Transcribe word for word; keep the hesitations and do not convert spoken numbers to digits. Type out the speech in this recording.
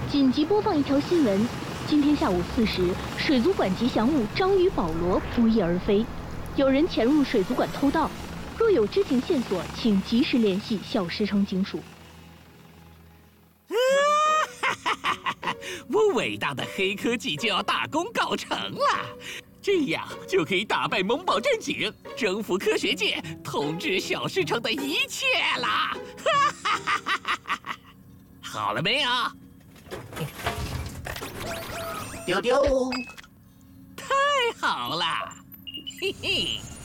紧急播放一条新闻：今天下午四时，水族馆吉祥物章鱼保罗不翼而飞，有人潜入水族馆偷盗。若有知情线索，请及时联系小石城警署。 我伟大的黑科技就要大功告成了，这样就可以打败萌宝镇警，征服科学界，统治小石城的一切啦！好了没有？ 丢丢， 太好了，嘿嘿。